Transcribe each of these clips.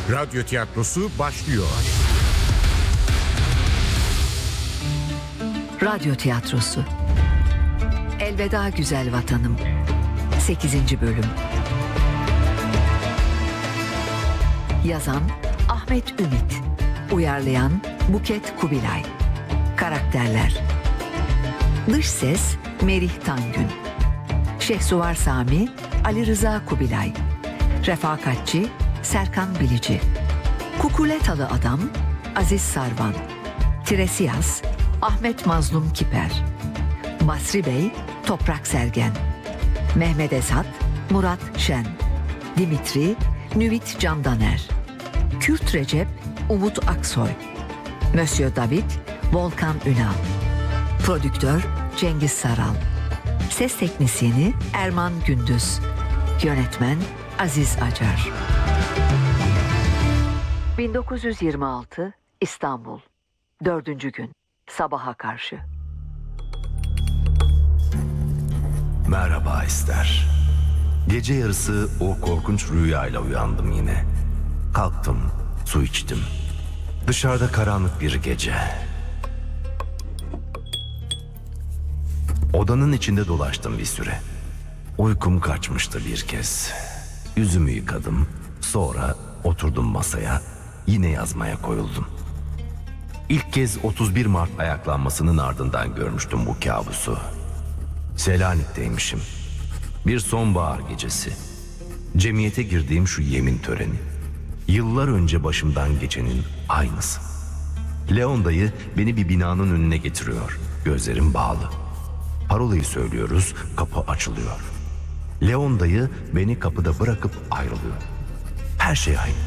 Radyo tiyatrosu başlıyor. Radyo tiyatrosu. Elveda Güzel Vatanım. 8. bölüm. Yazan Ahmet Ümit. Uyarlayan Buket Kubilay. Karakterler: Dış ses Merih Tangün, Şehsuvar Sami Ali Rıza Kubilay, Refakatçi Serkan Bilici, Kukuletalı Adam Aziz Sarvan, Tiresias Ahmet Mazlum Kiper, Basri Bey Toprak Sergen, Mehmet Esat Murat Şen, Dimitri Nüvit Candaner, Kürt Recep Umut Aksoy, Monsieur David Volkan Ünal, Prodüktör Cengiz Saral, Ses Teknisyeni Erman Gündüz, Yönetmen Aziz Acar. 1926 İstanbul. 4. gün. Sabaha karşı. Merhaba Ester. Gece yarısı o korkunç rüyayla uyandım yine. Kalktım, su içtim. Dışarıda karanlık bir gece. Odanın içinde dolaştım bir süre. Uykum kaçmıştı bir kez. Yüzümü yıkadım. Sonra oturdum masaya. Yine yazmaya koyuldum. İlk kez 31 Mart ayaklanmasının ardından görmüştüm bu kabusu. Selanik'teymişim. Bir sonbahar gecesi. Cemiyete girdiğim şu yemin töreni. Yıllar önce başımdan geçenin aynısı. Leon dayı beni bir binanın önüne getiriyor. Gözlerim bağlı. Parolayı söylüyoruz, kapı açılıyor. Leon dayı beni kapıda bırakıp ayrılıyor. Her şey aynı.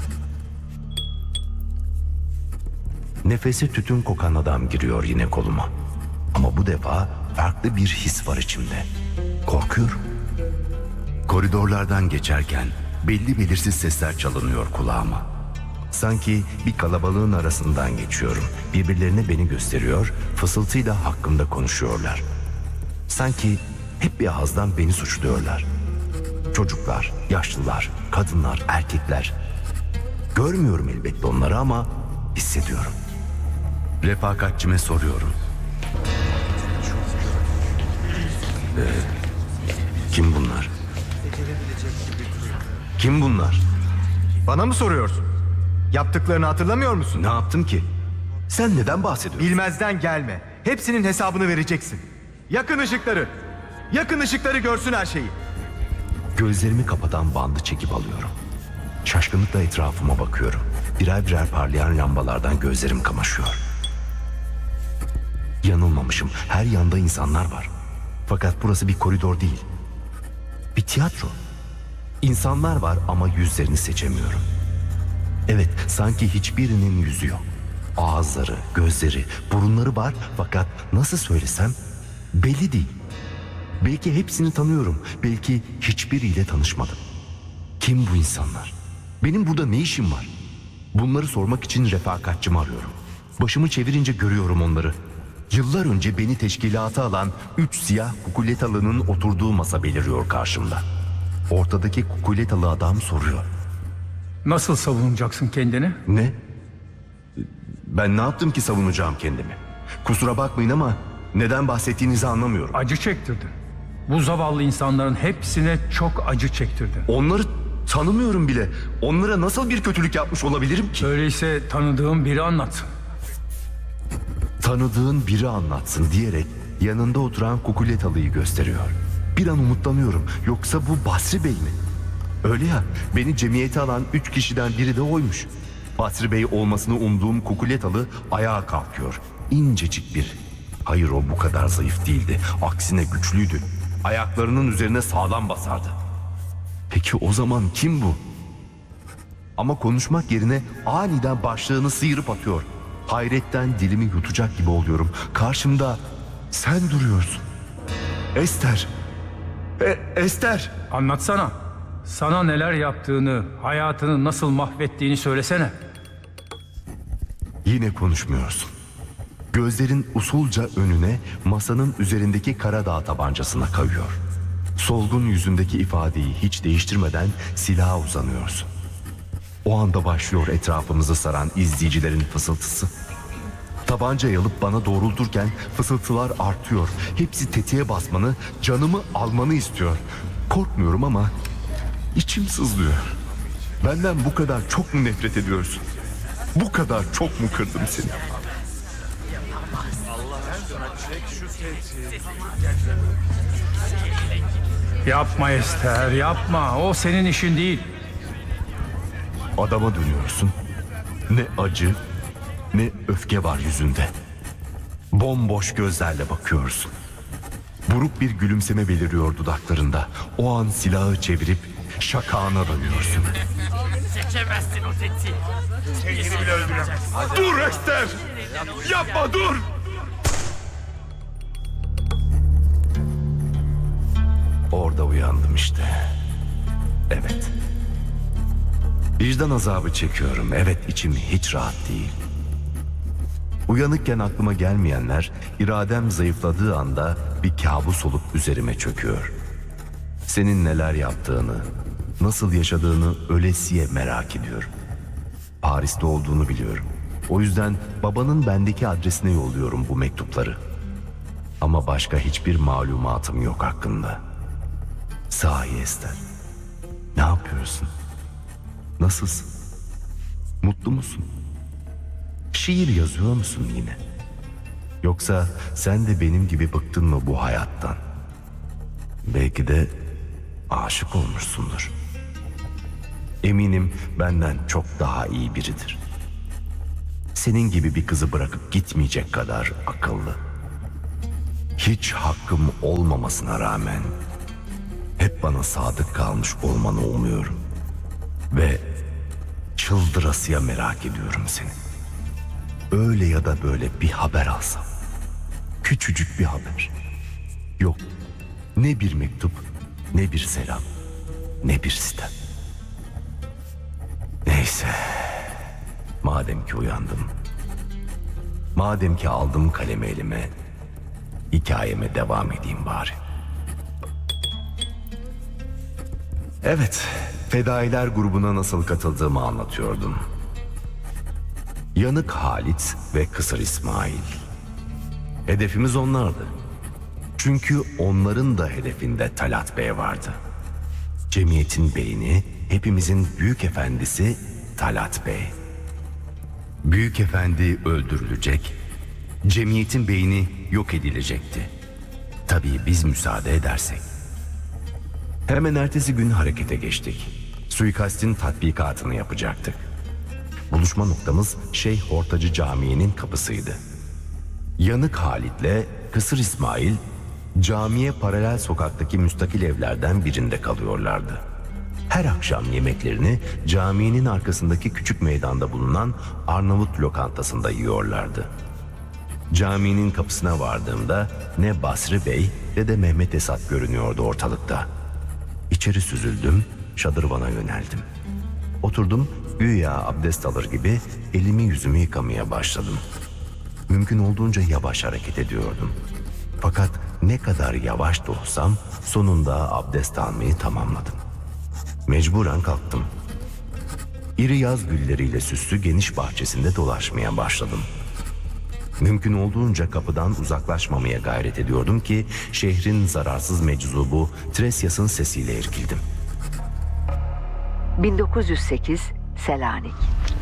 Nefesi tütün kokan adam giriyor yine koluma. Ama bu defa farklı bir his var içimde. Korkuyorum. Koridorlardan geçerken belli belirsiz sesler çalınıyor kulağıma. Sanki bir kalabalığın arasından geçiyorum. Birbirlerine beni gösteriyor, fısıltıyla hakkımda konuşuyorlar. Sanki hep bir ağızdan beni suçluyorlar. Çocuklar, yaşlılar, kadınlar, erkekler. Görmüyorum elbette onları ama hissediyorum. Refakatçime soruyorum. Kim bunlar? Kim bunlar? Bana mı soruyorsun? Yaptıklarını hatırlamıyor musun? Ne yaptım ki? Sen neden bahsediyorsun? Bilmezden gelme. Hepsinin hesabını vereceksin. Yakın ışıkları. Yakın ışıkları görsün her şeyi. Gözlerimi kapatan bandı çekip alıyorum. Şaşkınlıkla etrafıma bakıyorum. Birer birer parlayan lambalardan gözlerim kamaşıyor. Yanılmamışım. Her yanda insanlar var. Fakat burası bir koridor değil. Bir tiyatro. İnsanlar var ama yüzlerini seçemiyorum. Evet, sanki hiçbirinin yüzü yok. Ağızları, gözleri, burunları var fakat nasıl söylesem belli değil. Belki hepsini tanıyorum, belki hiçbiriyle tanışmadım. Kim bu insanlar? Benim burada ne işim var? Bunları sormak için refakatçimi arıyorum. Başımı çevirince görüyorum onları. Yıllar önce beni teşkilata alan 3 siyah kukuletalının oturduğu masa beliriyor karşımda. Ortadaki kukuletalı adam soruyor. Nasıl savunacaksın kendini? Ne? Ben ne yaptım ki savunacağım kendimi? Kusura bakmayın ama neden bahsettiğinizi anlamıyorum. Acı çektirdin. Bu zavallı insanların hepsine çok acı çektirdin. Onları tanımıyorum bile. Onlara nasıl bir kötülük yapmış olabilirim ki? Öyleyse tanıdığım biri anlatsın. Tanıdığın biri anlatsın diyerek yanında oturan kukuletalıyı gösteriyor. Bir an umutlanıyorum. Yoksa bu Basri Bey mi? Öyle ya, beni cemiyete alan 3 kişiden biri de oymuş. Basri Bey olmasını umduğum kukuletalı ayağa kalkıyor. İncecik bir. Hayır, o bu kadar zayıf değildi. Aksine güçlüydü. Ayaklarının üzerine sağlam basardı. Peki o zaman kim bu? Ama konuşmak yerine aniden başlığını sıyırıp atıyor. Hayretten dilimi yutacak gibi oluyorum. Karşımda sen duruyorsun. Ester. Ester. Anlatsana. Sana neler yaptığını, hayatını nasıl mahvettiğini söylesene. Yine konuşmuyorsun. Gözlerin usulca önüne, masanın üzerindeki Karadağ tabancasına kayıyor. Solgun yüzündeki ifadeyi hiç değiştirmeden silaha uzanıyorsun. O anda başlıyor etrafımızı saran izleyicilerin fısıltısı. Tabancayı alıp bana doğrulturken fısıltılar artıyor. Hepsi tetiğe basmanı, canımı almanı istiyor. Korkmuyorum ama içim sızlıyor. Benden bu kadar çok mu nefret ediyorsun? Bu kadar çok mu kırdım seni? Yapma Ester, yapma. O senin işin değil. Adama dönüyorsun. Ne acı, ne öfke var yüzünde. Bomboş gözlerle bakıyorsun. Buruk bir gülümseme beliriyor dudaklarında. O an silahı çevirip şakağına dönüyorsun. Çekemezsin o tetiği. Kendini bile öldüremez. Dur Ester! Yapma, dur! Orada uyandım işte. Evet. Vicdan azabı çekiyorum. Evet, içim hiç rahat değil. Uyanıkken aklıma gelmeyenler iradem zayıfladığı anda bir kabus olup üzerime çöküyor. Senin neler yaptığını, nasıl yaşadığını ölesiye merak ediyorum. Paris'te olduğunu biliyorum. O yüzden babanın bendeki adresine yolluyorum bu mektupları. Ama başka hiçbir malumatım yok hakkında. Sahi Ester, ne yapıyorsun? Nasılsın? Mutlu musun? Şiir yazıyor musun yine? Yoksa sen de benim gibi bıktın mı bu hayattan? Belki de aşık olmuşsundur. Eminim benden çok daha iyi biridir. Senin gibi bir kızı bırakıp gitmeyecek kadar akıllı. Hiç hakkım olmamasına rağmen hep bana sadık kalmış olmanı umuyorum. Ve çıldırasıya merak ediyorum seni. Öyle ya da böyle bir haber alsam. Küçücük bir haber. Yok, ne bir mektup, ne bir selam, ne bir sitem. Neyse, madem ki uyandım, madem ki aldım kalemi elime, hikayeme devam edeyim bari. Evet, Fedailer grubuna nasıl katıldığımı anlatıyordum. Yanık Halit ve Kısır İsmail. Hedefimiz onlardı. Çünkü onların da hedefinde Talat Bey vardı. Cemiyetin beyni, hepimizin büyük efendisi Talat Bey. Büyük efendi öldürülecek, cemiyetin beyni yok edilecekti. Tabii biz müsaade edersek. Hemen ertesi gün harekete geçtik. Suikastin tatbikatını yapacaktık. Buluşma noktamız Şeyh Ortacı Camii'nin kapısıydı. Yanık Halit'le Kısır İsmail camiye paralel sokaktaki müstakil evlerden birinde kalıyorlardı. Her akşam yemeklerini caminin arkasındaki küçük meydanda bulunan Arnavut lokantasında yiyorlardı. Caminin kapısına vardığımda ne Basri Bey ne de Mehmet Esat görünüyordu ortalıkta. İçeri süzüldüm, şadırvana yöneldim. Oturdum, güya abdest alır gibi elimi yüzümü yıkamaya başladım. Mümkün olduğunca yavaş hareket ediyordum. Fakat ne kadar yavaş da olsam sonunda abdest almayı tamamladım. Mecburen kalktım. İri yaz gülleriyle süslü geniş bahçesinde dolaşmaya başladım. Mümkün olduğunca kapıdan uzaklaşmamaya gayret ediyordum ki şehrin zararsız meczubu Tresyas'ın sesiyle irkildim. 1908 Selanik.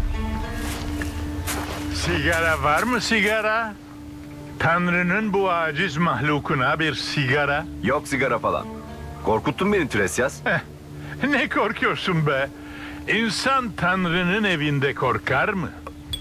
Sigara var mı sigara? Tanrı'nın bu aciz mahlukuna bir sigara. Yok sigara falan. Korkuttun beni Tresyas. Ne korkuyorsun be? İnsan Tanrı'nın evinde korkar mı?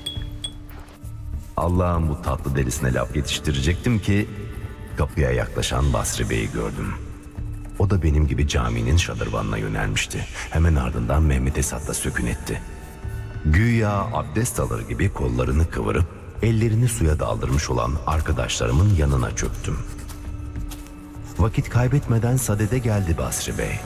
Allah'ın bu tatlı delisine laf yetiştirecektim ki kapıya yaklaşan Basri Bey'i gördüm. O da benim gibi caminin şadırvanına yönelmişti. Hemen ardından Mehmet Esat'la sökün etti. Güya abdest alır gibi kollarını kıvırıp ellerini suya daldırmış olan arkadaşlarımın yanına çöktüm. Vakit kaybetmeden sadede geldi Basri Bey.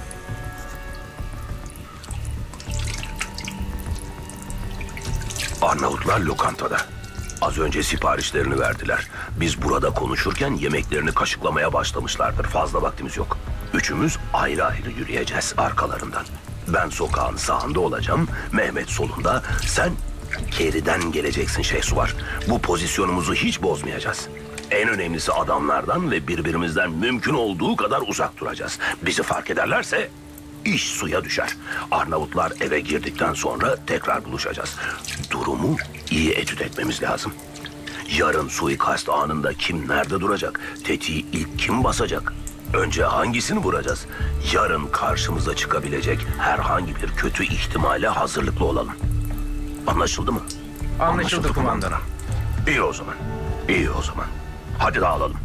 Arnavutlar lokantada. Az önce siparişlerini verdiler. Biz burada konuşurken yemeklerini kaşıklamaya başlamışlardır. Fazla vaktimiz yok. Üçümüz ayrı ayrı yürüyeceğiz arkalarından. Ben sokağın sağında olacağım, Mehmet solunda, sen geriden geleceksin Şehsuvar. Bu pozisyonumuzu hiç bozmayacağız. En önemlisi adamlardan ve birbirimizden mümkün olduğu kadar uzak duracağız. Bizi fark ederlerse iş suya düşer. Arnavutlar eve girdikten sonra tekrar buluşacağız. Durumu iyi etüt etmemiz lazım. Yarın suikast anında kim nerede duracak? Tetiği ilk kim basacak? Önce hangisini vuracağız? Yarın karşımıza çıkabilecek herhangi bir kötü ihtimale hazırlıklı olalım. Anlaşıldı mı? Anlaşıldı kumandanım. İyi o zaman. İyi o zaman. Hadi dağılalım.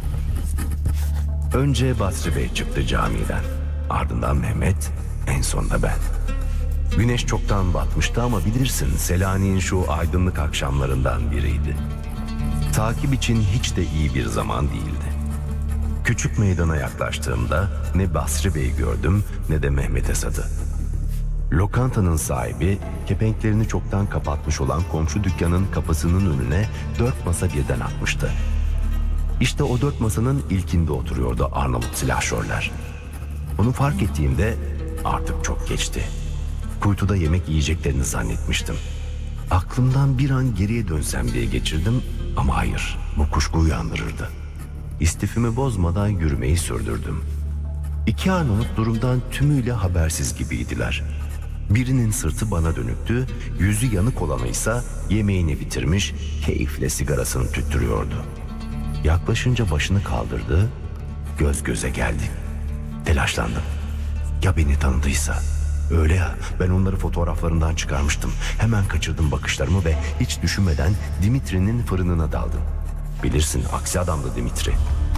Önce Basri Bey çıktı camiden. Ardından Mehmet, en sonunda ben. Güneş çoktan batmıştı ama bilirsin Selanik'in şu aydınlık akşamlarından biriydi. Takip için hiç de iyi bir zaman değildi. Küçük meydana yaklaştığımda ne Basri Bey'i gördüm ne de Mehmet Esad'ı. Lokantanın sahibi kepenklerini çoktan kapatmış olan komşu dükkanın kapısının önüne 4 masa birden atmıştı. İşte o 4 masanın ilkinde oturuyordu Arnavut silahşörler. Onu fark ettiğimde artık çok geçti. Kuytuda yemek yiyeceklerini zannetmiştim. Aklımdan bir an geriye dönsem diye geçirdim ama hayır, bu kuşku uyandırırdı. İstifimi bozmadan yürümeyi sürdürdüm. 2 Arnavut durumdan tümüyle habersiz gibiydiler. Birinin sırtı bana dönüktü, yüzü yanık olanı ise yemeğini bitirmiş, keyifle sigarasını tüttürüyordu. Yaklaşınca başını kaldırdı, göz göze geldik. Telaşlandım. Ya beni tanıdıysa? Öyle ya, ben onları fotoğraflarından çıkarmıştım. Hemen kaçırdım bakışlarımı ve hiç düşünmeden Dimitri'nin fırınına daldım. Bilirsin, aksi adamdı Dimitri.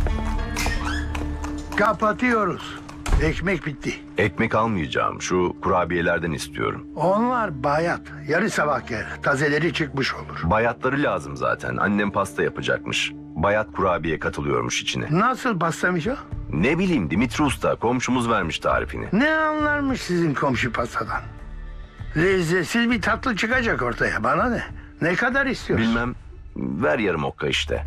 Kapatıyoruz. Ekmek bitti. Ekmek almayacağım, şu kurabiyelerden istiyorum. Onlar bayat. Yarın sabah gel. Tazeleri çıkmış olur. Bayatları lazım zaten, annem pasta yapacakmış. Bayat kurabiye katılıyormuş içine. Nasıl pastamış o? Ne bileyim, Dimitri Usta, komşumuz vermiş tarifini. Ne anlarmış sizin komşu pastadan? Lezzetsiz bir tatlı çıkacak ortaya. Bana ne? Ne kadar istiyorsun? Bilmem, ver yarım okka işte.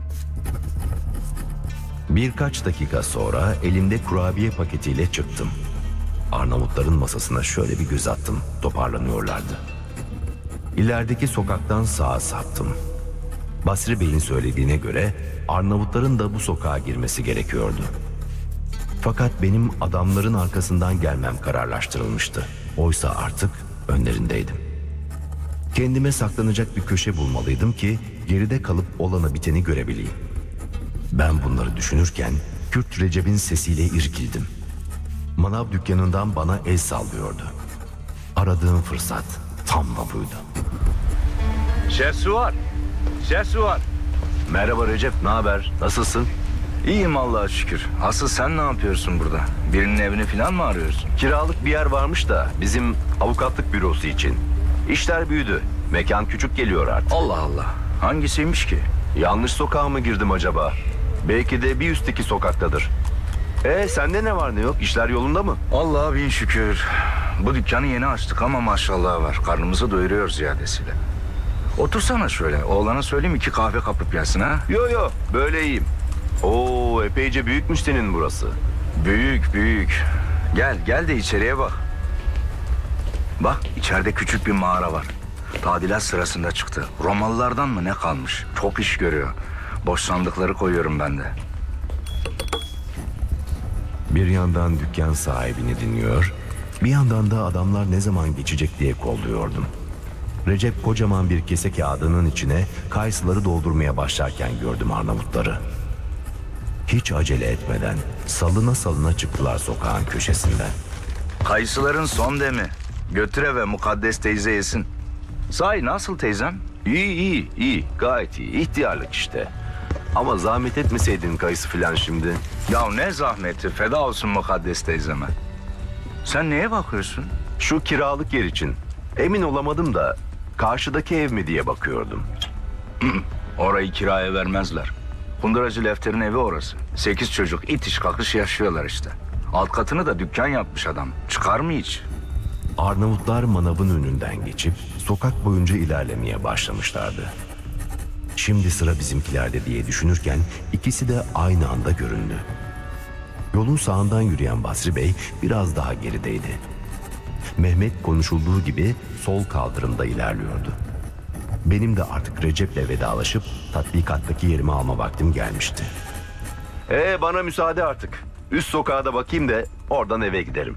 Birkaç dakika sonra elimde kurabiye paketiyle çıktım. Arnavutların masasına şöyle bir göz attım, toparlanıyorlardı. İlerideki sokaktan sağa saptım. Basri Bey'in söylediğine göre Arnavutların da bu sokağa girmesi gerekiyordu. Fakat benim adamların arkasından gelmem kararlaştırılmıştı. Oysa artık önlerindeydim. Kendime saklanacak bir köşe bulmalıydım ki geride kalıp olanı biteni görebileyim. Ben bunları düşünürken Kürt Recep'in sesiyle irkildim. Manav dükkanından bana el sallıyordu. Aradığım fırsat tam da buydu. Şehsuvar. Şehsuvar. Merhaba Recep, ne haber? Nasılsın? İyiyim Allah'a şükür. Asıl sen ne yapıyorsun burada? Birinin evini falan mı arıyorsun? Kiralık bir yer varmış da bizim avukatlık bürosu için. İşler büyüdü. Mekan küçük geliyor artık. Allah Allah. Hangisiymiş ki? Yanlış sokağa mı girdim acaba? Belki de bir üstteki sokaktadır. Sende ne var ne yok? İşler yolunda mı? Allah'a bin şükür. Bu dükkanı yeni açtık ama maşallah var. Karnımızı doyuruyoruz ziyadesiyle. Otursana şöyle. Oğlana söyleyeyim 2 kahve kapıp gelsin ha. Yo, böyle iyiyim. Oo, epeyce büyükmüş senin burası. Büyük büyük. Gel de içeriye bak. Bak içeride küçük bir mağara var. Tadilat sırasında çıktı. Romalılardan mı ne kalmış? Çok iş görüyor. Boş sandıkları koyuyorum ben de. Bir yandan dükkan sahibini dinliyor, bir yandan da adamlar ne zaman geçecek diye kolluyordum. Recep kocaman bir kese kağıdının içine kayısıları doldurmaya başlarken gördüm Arnavutları. Hiç acele etmeden salına salına çıktılar sokağın köşesinden. Kayısıların son demi. Götür eve mukaddes teyze yesin. Sahi nasıl teyzem? İyi, gayet iyi. İhtiyarlık işte. Ama zahmet etmeseydin kayısı filan şimdi. Ya ne zahmeti, feda olsun mukaddes teyzeme. Sen neye bakıyorsun? Şu kiralık yer için. Emin olamadım da karşıdaki ev mi diye bakıyordum. Orayı kiraya vermezler. Kunduracı Lefter'in evi orası. 8 çocuk itiş kakış yaşıyorlar işte. Alt katını da dükkan yapmış adam. Çıkar mı hiç? Arnavutlar manavın önünden geçip sokak boyunca ilerlemeye başlamışlardı. Şimdi sıra bizimkilerde diye düşünürken ikisi de aynı anda göründü. Yolun sağından yürüyen Basri Bey biraz daha gerideydi. Mehmet konuşulduğu gibi sol kaldırımda ilerliyordu. Benim de artık Recep'le vedalaşıp tatbikattaki yerimi alma vaktim gelmişti. Bana müsaade artık. Üst sokağa da bakayım da oradan eve giderim.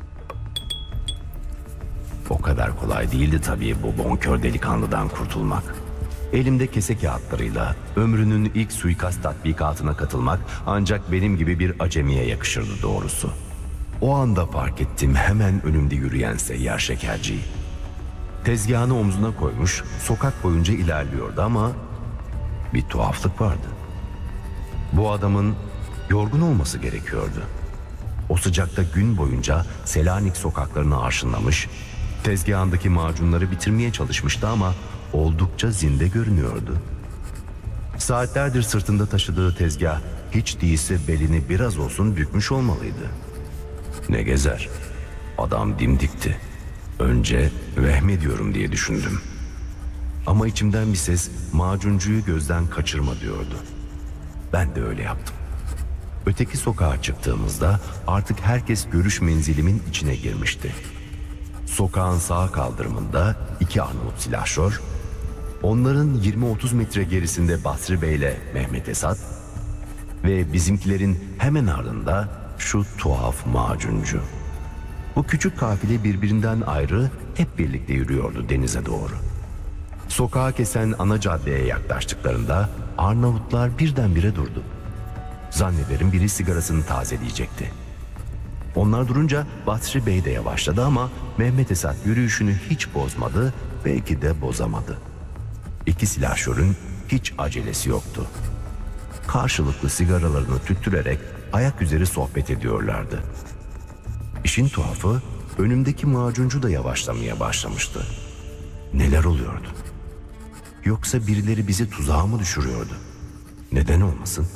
O kadar kolay değildi tabii bu bonkör delikanlıdan kurtulmak. Elimde kese kağıtlarıyla ömrünün ilk suikast tatbikatına katılmak ancak benim gibi bir acemiye yakışırdı doğrusu. O anda fark ettim hemen önümde yürüyen seyyar şekerciyi. Tezgahını omzuna koymuş, sokak boyunca ilerliyordu ama bir tuhaflık vardı. Bu adamın yorgun olması gerekiyordu. O sıcakta gün boyunca Selanik sokaklarını arşınlamış, tezgahındaki macunları bitirmeye çalışmıştı ama oldukça zinde görünüyordu. Saatlerdir sırtında taşıdığı tezgah hiç değilse belini biraz olsun bükmüş olmalıydı. Ne gezer? Adam dimdikti. Önce vehmediyorum diye düşündüm. Ama içimden bir ses macuncuyu gözden kaçırma diyordu. Ben de öyle yaptım. Öteki sokağa çıktığımızda artık herkes görüş menzilimin içine girmişti. Sokağın sağ kaldırımında iki Arnavut silahşor, onların 20-30 metre gerisinde Basri Bey ile Mehmet Esat ve bizimkilerin hemen ardında şu tuhaf macuncu. Bu küçük kafile birbirinden ayrı hep birlikte yürüyordu denize doğru. Sokağı kesen ana caddeye yaklaştıklarında Arnavutlar birdenbire durdu. Zannederim biri sigarasını tazeleyecekti. Onlar durunca Basri Bey de yavaşladı ama Mehmet Esat yürüyüşünü hiç bozmadı, belki de bozamadı. İki silahşörün hiç acelesi yoktu. Karşılıklı sigaralarını tüttürerek ayak üzeri sohbet ediyorlardı. İşin tuhafı önümdeki macuncu da yavaşlamaya başlamıştı. Neler oluyordu? Yoksa birileri bizi tuzağa mı düşürüyordu? Neden olmasın?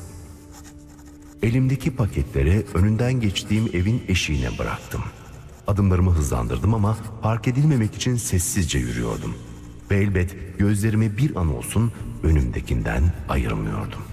Elimdeki paketleri önünden geçtiğim evin eşiğine bıraktım. Adımlarımı hızlandırdım ama fark edilmemek için sessizce yürüyordum. Ve elbet gözlerimi bir an olsun önümdekinden ayırmıyordum.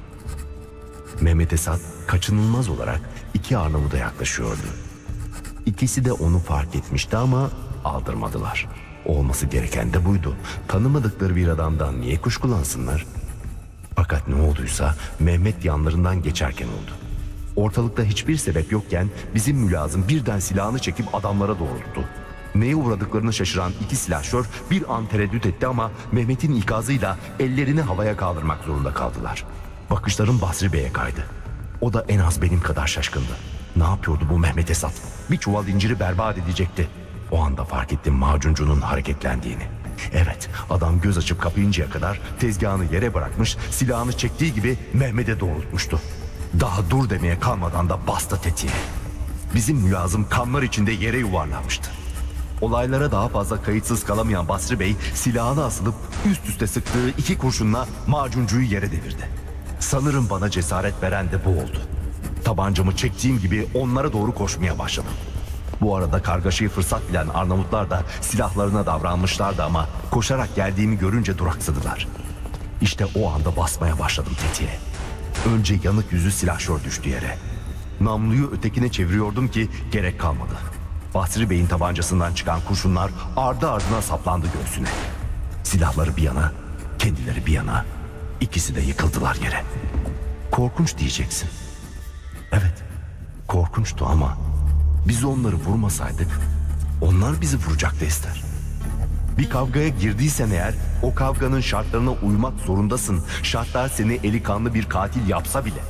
Mehmet Esat kaçınılmaz olarak iki Arnavut'a yaklaşıyordu. İkisi de onu fark etmişti ama aldırmadılar. Olması gereken de buydu. Tanımadıkları bir adamdan niye kuşkulansınlar? Fakat ne olduysa Mehmet yanlarından geçerken oldu. Ortalıkta hiçbir sebep yokken bizim mülazım birden silahını çekip adamlara doğrulttu. Neye uğradıklarını şaşıran iki silahşör bir an tereddüt etti ama Mehmet'in ikazıyla ellerini havaya kaldırmak zorunda kaldılar. Bakışlarım Basri Bey'e kaydı. O da en az benim kadar şaşkındı. Ne yapıyordu bu Mehmet Esat? Bir çuval inciri berbat edecekti. O anda fark ettim macuncunun hareketlendiğini. Evet, adam göz açıp kapayıncaya kadar tezgahını yere bırakmış, silahını çektiği gibi Mehmet'e doğrultmuştu. Daha dur demeye kalmadan da bastı tetiğe. Bizim mülazım kanlar içinde yere yuvarlanmıştı. Olaylara daha fazla kayıtsız kalamayan Basri Bey silahını asılıp üst üste sıktığı iki kurşunla macuncuyu yere devirdi. Sanırım bana cesaret veren de bu oldu. Tabancamı çektiğim gibi onlara doğru koşmaya başladım. Bu arada kargaşayı fırsat bilen Arnavutlar da silahlarına davranmışlardı ama koşarak geldiğimi görünce duraksadılar. İşte o anda basmaya başladım tetiğe. Önce yanık yüzü silahşör düştü yere. Namluyu ötekine çeviriyordum ki gerek kalmadı. Basri Bey'in tabancasından çıkan kurşunlar ardı ardına saplandı göğsüne. Silahları bir yana, kendileri bir yana, ikisi de yıkıldılar yere. Korkunç diyeceksin. Evet, korkunçtu ama biz onları vurmasaydık onlar bizi vuracaktı Ester. Bir kavgaya girdiysen eğer o kavganın şartlarına uymak zorundasın. Şartlar seni eli kanlı bir katil yapsa bile.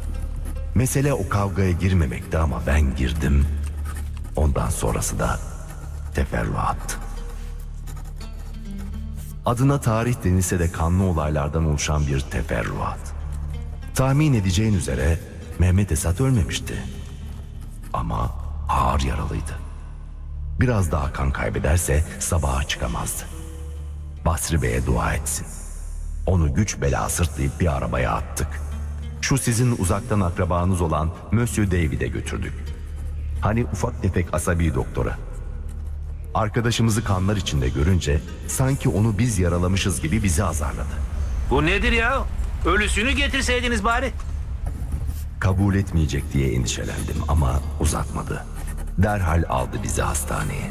Mesele o kavgaya girmemekti ama ben girdim. Ondan sonrası da teferruattı. Adına tarih denilse de kanlı olaylardan oluşan bir teferruat. Tahmin edeceğin üzere Mehmet Esat ölmemişti. Ama ağır yaralıydı. Biraz daha kan kaybederse sabaha çıkamazdı. Basri Bey'e dua etsin. Onu güç bela sırtlayıp bir arabaya attık. Şu sizin uzaktan akrabanız olan Monsieur David'e götürdük. Hani ufak tefek asabi doktora. Arkadaşımızı kanlar içinde görünce sanki onu biz yaralamışız gibi bizi azarladı. Bu nedir ya? Ölüsünü getirseydiniz bari. Kabul etmeyecek diye endişelendim ama uzatmadı. Derhal aldı bizi hastaneye.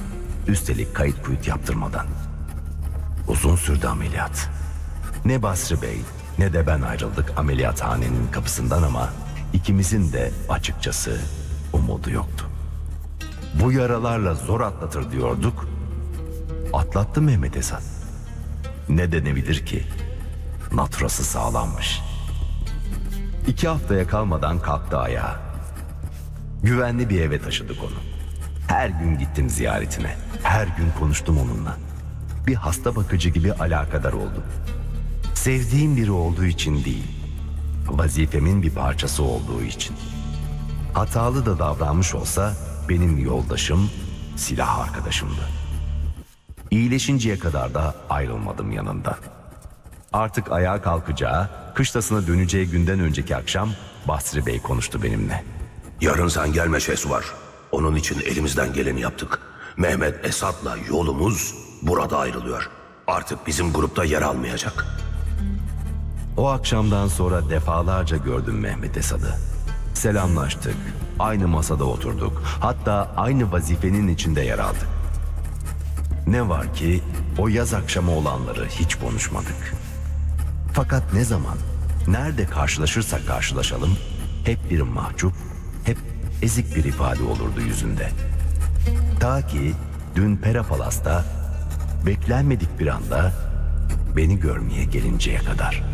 Üstelik kayıt kuyut yaptırmadan. Uzun sürdü ameliyat. Ne Basri Bey ne de ben ayrıldık ameliyathanenin kapısından ama ikimizin de açıkçası umudu yoktu. Bu yaralarla zor atlatır diyorduk. Atlattı Mehmet Esat. Ne denebilir ki? Naturası sağlammış. 2 haftaya kalmadan kalktı ayağa. Güvenli bir eve taşıdık onu. Her gün gittim ziyaretine. Her gün konuştum onunla. Bir hasta bakıcı gibi alakadar oldum. Sevdiğim biri olduğu için değil, vazifemin bir parçası olduğu için. Hatalı da davranmış olsa benim yoldaşım, silah arkadaşımdı. İyileşinceye kadar da ayrılmadım yanından. Artık ayağa kalkacağı, kışlasına döneceği günden önceki akşam Basri Bey konuştu benimle. Yarın sen gelme Şehsuvar. Onun için elimizden geleni yaptık. Mehmet Esat'la yolumuz burada ayrılıyor. Artık bizim grupta yer almayacak. O akşamdan sonra defalarca gördüm Mehmet Esat'ı. Selamlaştık, aynı masada oturduk, hatta aynı vazifenin içinde yer aldık. Ne var ki o yaz akşamı olanları hiç konuşmadık. Fakat ne zaman, nerede karşılaşırsak karşılaşalım, hep bir mahcup, hep ezik bir ifade olurdu yüzünde. Ta ki dün Pera Palas'ta beklenmedik bir anda beni görmeye gelinceye kadar.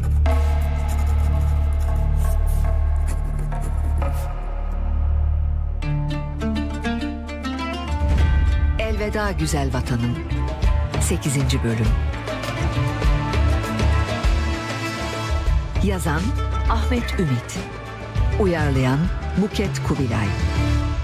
Elveda güzel vatanım. 8. bölüm. Yazan Ahmet Ümit. Uyarlayan Buket Kubilay.